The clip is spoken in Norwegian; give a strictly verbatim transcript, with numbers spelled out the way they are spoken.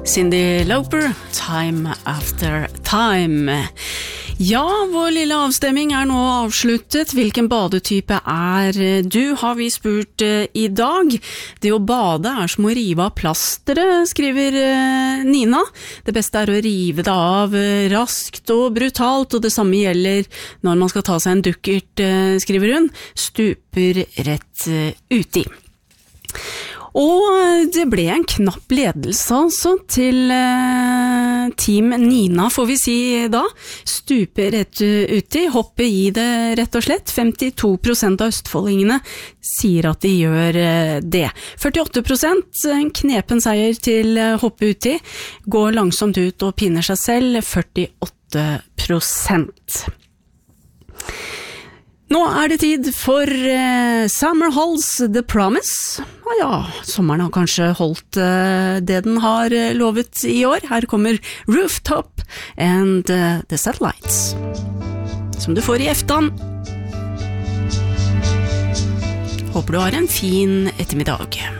Cyndi Lauper, Time After Time. Ja, vår lille avstemming er nå avsluttet. Hvilken badetype er du, har vi spurt i dag. Det å bade er som å rive av plasteret, skriver Nina. Det beste er å rive det av raskt og brutalt, og det samme gjelder når man skal ta seg en dukkert, skriver hun. Stuper rett uti. Og det ble en knapp ledelse altså til eh, team Nina, får vi si da. Stupe rett uti, hoppe i det rett og slett. femtito prosent av østfoldingene sier at de gjør eh, det. førtiåtte prosent en knepen seier til eh, hoppe uti, går langsomt ut og pinner seg selv, førtiåtte prosent. Nå er det tid for uh, Summer Holds The Promise. Ah, ja, sommeren har kanskje holdt uh, det den har uh, lovet i år. Her kommer Rooftop and uh, The Satellites, som du får i eftan. Håper du har en fin ettermiddag.